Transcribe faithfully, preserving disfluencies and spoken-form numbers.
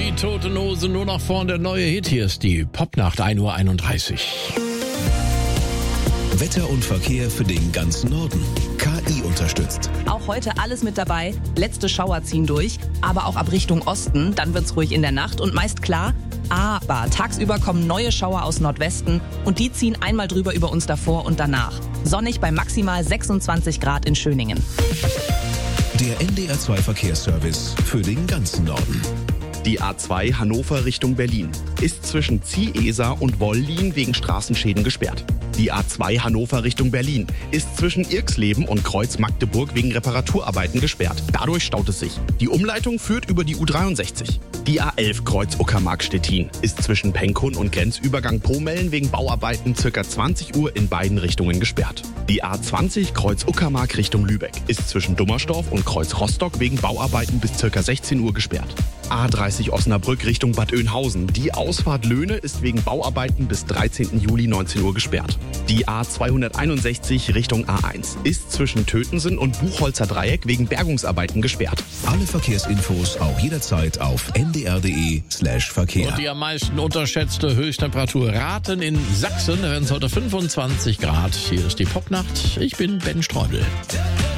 Die Toten Hosen nur noch vorn, der neue Hit. Hier ist die Popnacht, ein Uhr einunddreißig. Wetter und Verkehr für den ganzen Norden. K I unterstützt. Auch heute alles mit dabei. Letzte Schauer ziehen durch, aber auch ab Richtung Osten. Dann wird's ruhig in der Nacht und meist klar. Aber tagsüber kommen neue Schauer aus Nordwesten und die ziehen einmal drüber über uns davor und danach. Sonnig bei maximal sechsundzwanzig Grad in Schöningen. Der N D R zwei Verkehrsservice für den ganzen Norden. Die A zwei Hannover Richtung Berlin ist zwischen Zieheser und Wollin wegen Straßenschäden gesperrt. Die A zwei Hannover Richtung Berlin ist zwischen Irxleben und Kreuz Magdeburg wegen Reparaturarbeiten gesperrt. Dadurch staut es sich. Die Umleitung führt über die U dreiundsechzig. Die A elf Kreuz Uckermark-Stettin ist zwischen Penkun und Grenzübergang Pomellen wegen Bauarbeiten ca. zwanzig Uhr in beiden Richtungen gesperrt. Die A zwanzig Kreuz Uckermark Richtung Lübeck ist zwischen Dummersdorf und Kreuz Rostock wegen Bauarbeiten bis ca. sechzehn Uhr gesperrt. A dreißig Osnabrück Richtung Bad Oeynhausen. Die Ausfahrt Löhne ist wegen Bauarbeiten bis dreizehnten Juli neunzehn Uhr gesperrt. Die A zweihunderteinundsechzig Richtung A eins ist zwischen Tötensen und Buchholzer Dreieck wegen Bergungsarbeiten gesperrt. Alle Verkehrsinfos auch jederzeit auf n d r punkt d e slash Verkehr. Und die am meisten unterschätzte Höchsttemperatur raten in Sachsen. Da werden es heute fünfundzwanzig Grad. Hier ist die Popnacht. Ich bin Ben Streubel.